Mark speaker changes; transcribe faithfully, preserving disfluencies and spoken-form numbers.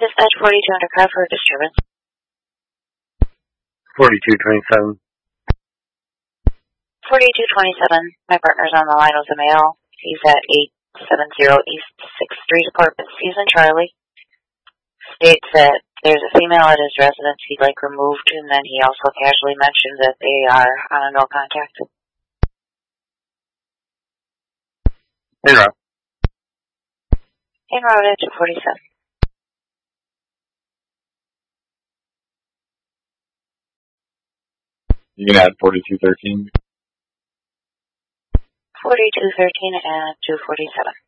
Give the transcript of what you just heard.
Speaker 1: Dispatch forty-two undercar for disturbance.
Speaker 2: forty-two twenty-seven.
Speaker 1: forty-two twenty-seven. My partner's on the line with a male. He's at eight seventy East sixth Street, apartment Season Charlie. States that there's a female at his residence he'd like removed, and then he also casually mentioned that they are on a no contact.
Speaker 2: En route.
Speaker 1: En route at two forty-seven.
Speaker 3: You can add forty-two thirteen.
Speaker 1: forty-two thirteen at two forty-seven.